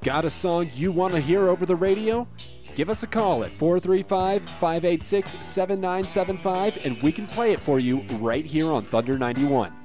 Got a song you want to hear over the radio? Give us a call at 435-586-7975 and we can play it for you right here on Thunder 91.